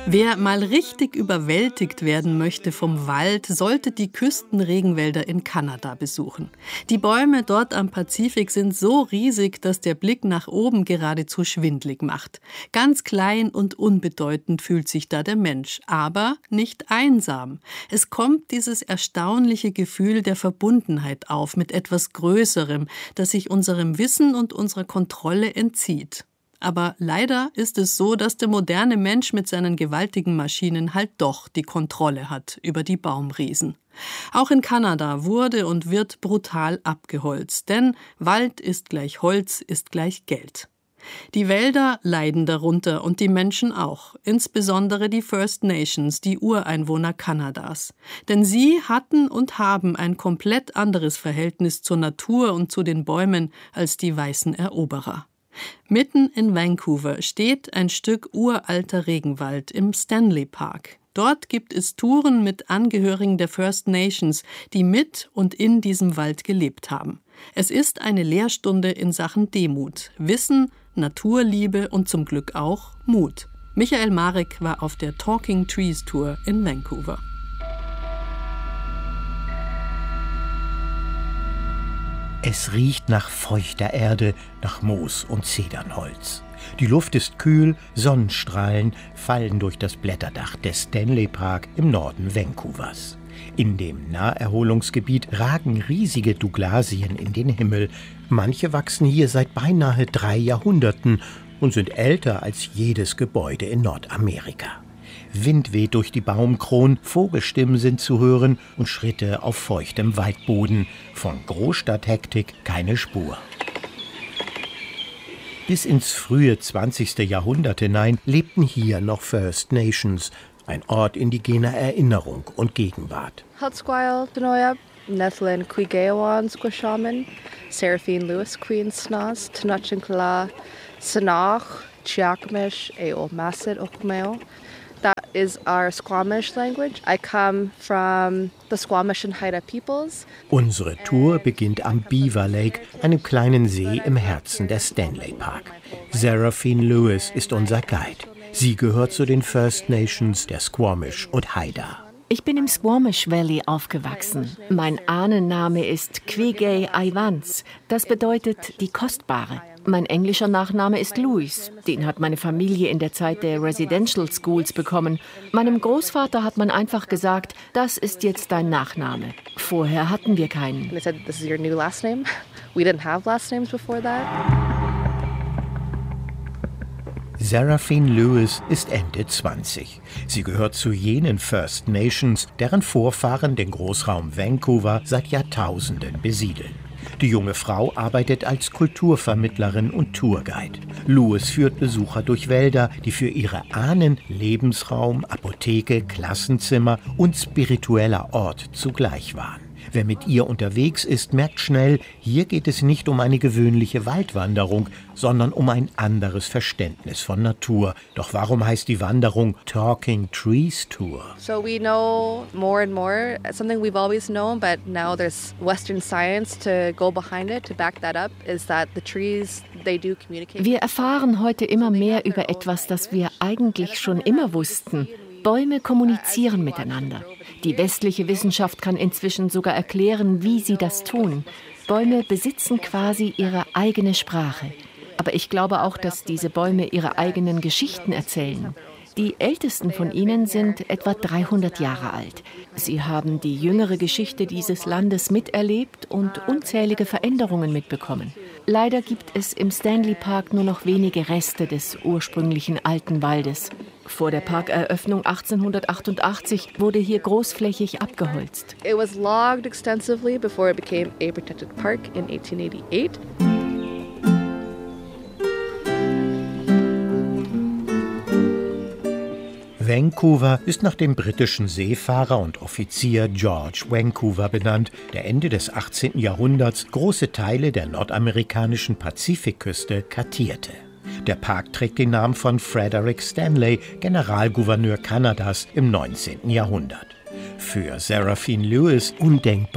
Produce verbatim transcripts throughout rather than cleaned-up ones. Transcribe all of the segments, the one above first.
Wer mal richtig überwältigt werden möchte vom Wald, sollte die Küstenregenwälder in Kanada besuchen. Die Bäume dort am Pazifik sind so riesig, dass der Blick nach oben geradezu schwindlig macht. Ganz klein und unbedeutend fühlt sich da der Mensch, aber nicht einsam. Es kommt dieses erstaunliche Gefühl der Verbundenheit auf mit etwas Größerem, das sich unserem Wissen und unserer Kontrolle entzieht. Aber leider ist es so, dass der moderne Mensch mit seinen gewaltigen Maschinen halt doch die Kontrolle hat über die Baumriesen. Auch in Kanada wurde und wird brutal abgeholzt, denn Wald ist gleich Holz, ist gleich Geld. Die Wälder leiden darunter und die Menschen auch, insbesondere die First Nations, die Ureinwohner Kanadas. Denn sie hatten und haben ein komplett anderes Verhältnis zur Natur und zu den Bäumen als die weißen Eroberer. Mitten in Vancouver steht ein Stück uralter Regenwald im Stanley Park. Dort gibt es Touren mit Angehörigen der First Nations, die mit und in diesem Wald gelebt haben. Es ist eine Lehrstunde in Sachen Demut, Wissen, Naturliebe und zum Glück auch Mut. Michael Marek war auf der Talking Trees Tour in Vancouver. Es riecht nach feuchter Erde, nach Moos und Zedernholz. Die Luft ist kühl, Sonnenstrahlen fallen durch das Blätterdach des Stanley Park im Norden Vancouvers. In dem Naherholungsgebiet ragen riesige Douglasien in den Himmel. Manche wachsen hier seit beinahe drei Jahrhunderten und sind älter als jedes Gebäude in Nordamerika. Wind weht durch die Baumkronen, Vogelstimmen sind zu hören und Schritte auf feuchtem Waldboden. Von Großstadthektik keine Spur. Bis ins frühe zwanzigste Jahrhundert hinein lebten hier noch First Nations, ein Ort indigener Erinnerung und Gegenwart. Hutsquile, Denoyab, Nethlin, Quigayawan, Squishaman, Seraphine Lewis, Queen Snas, Tenochtitlan, Sanach, Chiakmish, Eo Masset, Okmeo. That is our Squamish language. I come from the Squamish and Haida peoples. Unsere Tour beginnt am Beaver Lake, einem kleinen See im Herzen der Stanley Park. Seraphine Lewis ist unser Guide. Sie gehört zu den First Nations der Squamish und Haida. Ich bin im Squamish Valley aufgewachsen. Mein Ahnenname ist Quegay Iwans. Das bedeutet die Kostbare. Mein englischer Nachname ist Lewis. Den hat meine Familie in der Zeit der Residential Schools bekommen. Meinem Großvater hat man einfach gesagt, das ist jetzt dein Nachname. Vorher hatten wir keinen. They said, this is your new last name. We didn't have last names before that. Seraphine Lewis ist Ende zwanzig. Sie gehört zu jenen First Nations, deren Vorfahren den Großraum Vancouver seit Jahrtausenden besiedeln. Die junge Frau arbeitet als Kulturvermittlerin und Tourguide. Lewis führt Besucher durch Wälder, die für ihre Ahnen Lebensraum, Apotheke, Klassenzimmer und spiritueller Ort zugleich waren. Wer mit ihr unterwegs ist, merkt schnell, hier geht es nicht um eine gewöhnliche Waldwanderung, sondern um ein anderes Verständnis von Natur. Doch warum heißt die Wanderung Talking Trees Tour? So we know more and more, something we've always known, but now there's Western science to go behind it, to back that up, is that the trees, they do communicate. Wir erfahren heute immer mehr über etwas, das wir eigentlich schon immer wussten. Bäume kommunizieren miteinander. Die westliche Wissenschaft kann inzwischen sogar erklären, wie sie das tun. Bäume besitzen quasi ihre eigene Sprache. Aber ich glaube auch, dass diese Bäume ihre eigenen Geschichten erzählen. Die ältesten von ihnen sind etwa dreihundert Jahre alt. Sie haben die jüngere Geschichte dieses Landes miterlebt und unzählige Veränderungen mitbekommen. Leider gibt es im Stanley Park nur noch wenige Reste des ursprünglichen alten Waldes. Vor der Parkeröffnung achtzehnhundertachtundachtzig wurde hier großflächig abgeholzt. It was logged extensively before it became a protected park in eighteen eighty-eight. Vancouver ist nach dem britischen Seefahrer und Offizier George Vancouver benannt, der Ende des achtzehnten Jahrhunderts große Teile der nordamerikanischen Pazifikküste kartierte. Der Park trägt den Namen von Frederick Stanley, Generalgouverneur Kanadas im neunzehnten Jahrhundert. Für Seraphine Lewis undenkbar,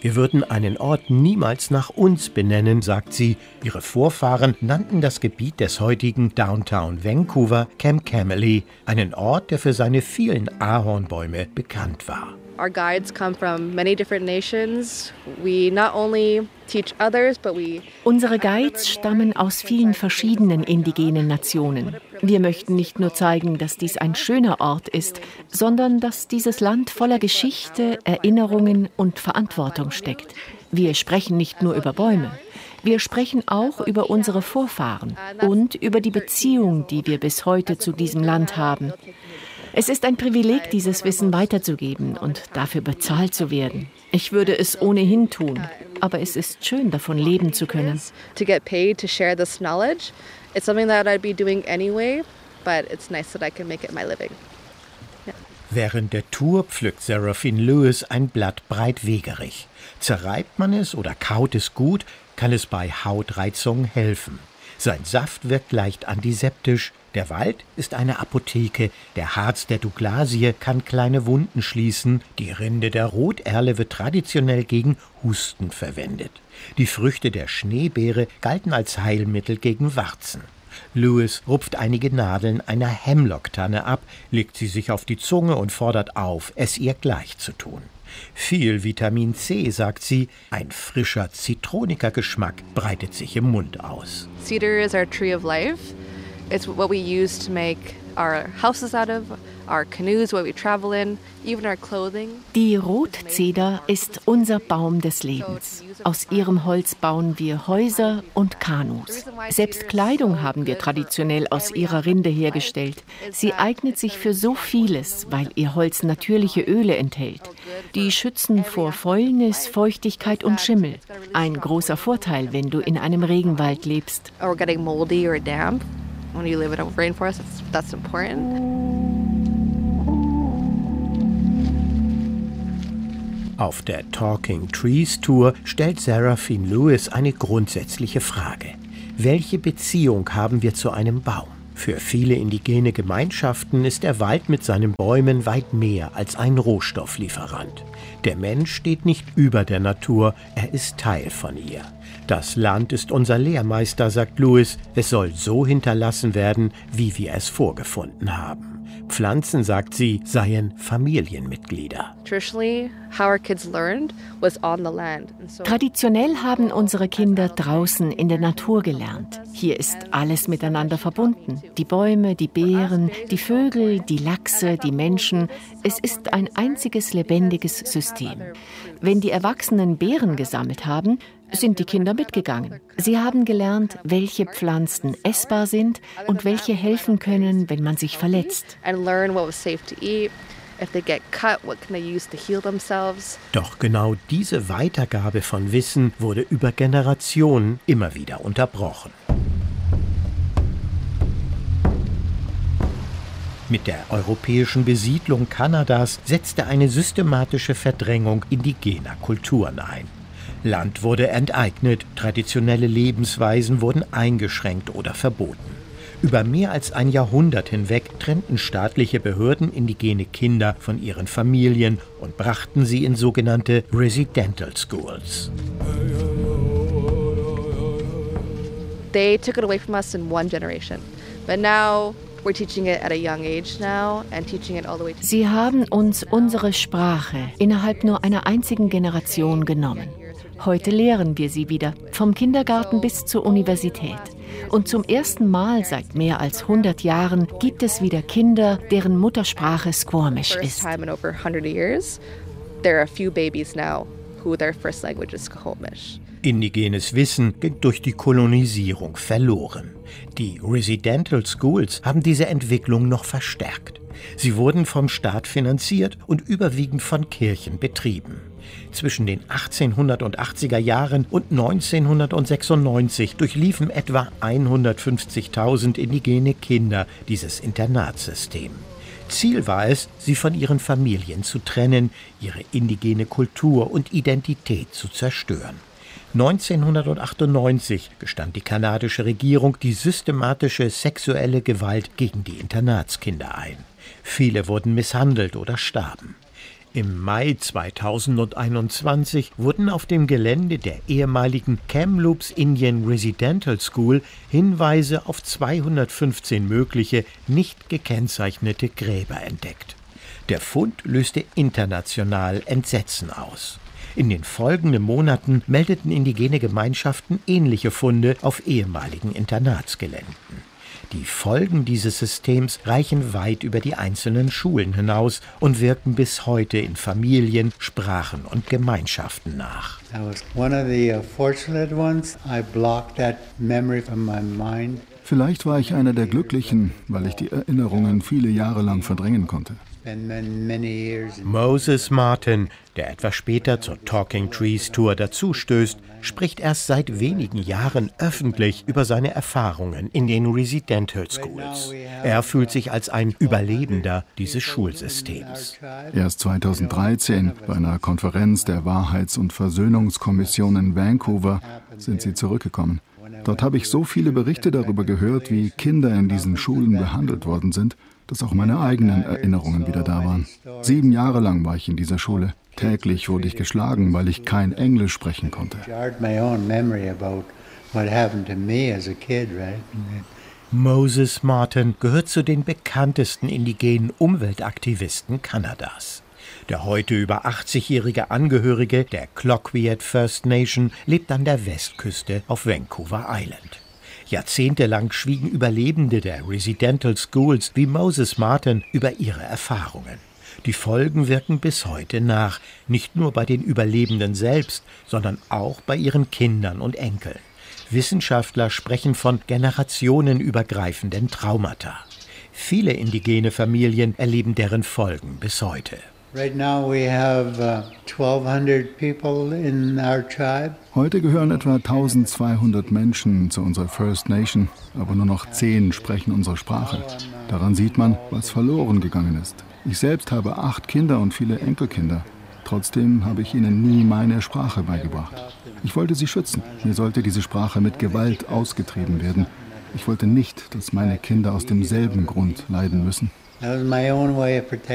Wir würden einen Ort niemals nach uns benennen, sagt sie. Ihre Vorfahren nannten das Gebiet des heutigen Downtown Vancouver Camp Camely, einen Ort, der für seine vielen Ahornbäume bekannt war. Our guides come from many different nations. We not only teach others, but we Unsere Guides stammen aus vielen verschiedenen indigenen Nationen. Wir möchten nicht nur zeigen, dass dies ein schöner Ort ist, sondern dass dieses Land voller Geschichte, Erinnerungen und Verantwortung steckt. Wir sprechen nicht nur über Bäume. Wir sprechen auch über unsere Vorfahren und über die Beziehung, die wir bis heute zu diesem Land haben. Es ist ein Privileg, dieses Wissen weiterzugeben und dafür bezahlt zu werden. Ich würde es ohnehin tun, aber es ist schön, davon leben zu können. To get paid to share this knowledge, it's something that I'd be doing anyway, but it's nice that I can make it my living. Yeah. Während der Tour pflückt Seraphine Lewis ein Blatt breitwegerig. Zerreibt man es oder kaut es gut, kann es bei Hautreizungen helfen. Sein Saft wirkt leicht antiseptisch. Der Wald ist eine Apotheke. Der Harz der Douglasie kann kleine Wunden schließen. Die Rinde der Roterle wird traditionell gegen Husten verwendet. Die Früchte der Schneebeere galten als Heilmittel gegen Warzen. Lewis rupft einige Nadeln einer Hemlock-Tanne ab, legt sie sich auf die Zunge und fordert auf, es ihr gleich zu tun. Viel Vitamin C, sagt sie, ein frischer, zitroniger Geschmack breitet sich im Mund aus. Cedar is our tree of life. It's what we use to make our houses out of, our canoes, what we travel in, even our clothing. Die Rotzeder ist unser Baum des Lebens. Aus ihrem Holz bauen wir Häuser und Kanus. Selbst Kleidung haben wir traditionell aus ihrer Rinde hergestellt. Sie eignet sich für so vieles, weil ihr Holz natürliche Öle enthält. Die schützen vor Fäulnis, Feuchtigkeit und Schimmel. Ein großer Vorteil, wenn du in einem Regenwald lebst. Or getting moldy or damp. When you live in a rainforest, that's, that's important. Auf der Talking Trees Tour stellt Seraphine Lewis eine grundsätzliche Frage. Welche Beziehung haben wir zu einem Baum? Für viele indigene Gemeinschaften ist der Wald mit seinen Bäumen weit mehr als ein Rohstofflieferant. Der Mensch steht nicht über der Natur, er ist Teil von ihr. Das Land ist unser Lehrmeister, sagt Lewis. Es soll so hinterlassen werden, wie wir es vorgefunden haben. Pflanzen, sagt sie, seien Familienmitglieder. Traditionell haben unsere Kinder draußen in der Natur gelernt. Hier ist alles miteinander verbunden. Die Bäume, die Beeren, die Vögel, die Lachse, die Menschen. Es ist ein einziges lebendiges System. Wenn die Erwachsenen Beeren gesammelt haben, sind die Kinder mitgegangen. Sie haben gelernt, welche Pflanzen essbar sind und welche helfen können, wenn man sich verletzt. Doch genau diese Weitergabe von Wissen wurde über Generationen immer wieder unterbrochen. Mit der europäischen Besiedlung Kanadas setzte eine systematische Verdrängung indigener Kulturen ein. Land wurde enteignet, traditionelle Lebensweisen wurden eingeschränkt oder verboten. Über mehr als ein Jahrhundert hinweg trennten staatliche Behörden indigene Kinder von ihren Familien und brachten sie in sogenannte Residential Schools. They took it away from us in one generation, but now we're teaching it at a young age now and teaching it all the way to. Sie haben uns unsere Sprache innerhalb nur einer einzigen Generation genommen. Heute lehren wir sie wieder, vom Kindergarten bis zur Universität. Und zum ersten Mal seit mehr als hundert Jahren gibt es wieder Kinder, deren Muttersprache Squamish ist. Indigenes Wissen ging durch die Kolonisierung verloren. Die Residential Schools haben diese Entwicklung noch verstärkt. Sie wurden vom Staat finanziert und überwiegend von Kirchen betrieben. Zwischen den achtzehnhundertachtziger Jahren und neunzehnhundertsechsundneunzig durchliefen etwa hundertfünfzigtausend indigene Kinder dieses Internatssystem. Ziel war es, sie von ihren Familien zu trennen, ihre indigene Kultur und Identität zu zerstören. neunzehnhundertachtundneunzig gestand die kanadische Regierung die systematische sexuelle Gewalt gegen die Internatskinder ein. Viele wurden misshandelt oder starben. Im Mai zweitausendeinundzwanzig wurden auf dem Gelände der ehemaligen Kamloops Indian Residential School Hinweise auf zweihundertfünfzehn mögliche, nicht gekennzeichnete Gräber entdeckt. Der Fund löste international Entsetzen aus. In den folgenden Monaten meldeten indigene Gemeinschaften ähnliche Funde auf ehemaligen Internatsgeländen. Die Folgen dieses Systems reichen weit über die einzelnen Schulen hinaus und wirken bis heute in Familien, Sprachen und Gemeinschaften nach. Vielleicht war ich einer der Glücklichen, weil ich die Erinnerungen viele Jahre lang verdrängen konnte. Moses Martin, der etwas später zur Talking Trees Tour dazustößt, spricht erst seit wenigen Jahren öffentlich über seine Erfahrungen in den Residential Schools. Er fühlt sich als ein Überlebender dieses Schulsystems. Erst zweitausenddreizehn, bei einer Konferenz der Wahrheits- und Versöhnungskommission in Vancouver, sind sie zurückgekommen. Dort habe ich so viele Berichte darüber gehört, wie Kinder in diesen Schulen behandelt worden sind, dass auch meine eigenen Erinnerungen wieder da waren. Sieben Jahre lang war ich in dieser Schule. Täglich wurde ich geschlagen, weil ich kein Englisch sprechen konnte. Moses Martin gehört zu den bekanntesten indigenen Umweltaktivisten Kanadas. Der heute über achtzigjährige Angehörige der Cloquet First Nation lebt an der Westküste auf Vancouver Island. Jahrzehntelang schwiegen Überlebende der Residential Schools wie Moses Martin über ihre Erfahrungen. Die Folgen wirken bis heute nach, nicht nur bei den Überlebenden selbst, sondern auch bei ihren Kindern und Enkeln. Wissenschaftler sprechen von generationenübergreifenden Traumata. Viele indigene Familien erleben deren Folgen bis heute. Heute gehören etwa eintausendzweihundert Menschen zu unserer First Nation, aber nur noch zehn sprechen unsere Sprache. Daran sieht man, was verloren gegangen ist. Ich selbst habe acht Kinder und viele Enkelkinder. Trotzdem habe ich ihnen nie meine Sprache beigebracht. Ich wollte sie schützen. Mir sollte diese Sprache mit Gewalt ausgetrieben werden. Ich wollte nicht, dass meine Kinder aus demselben Grund leiden müssen.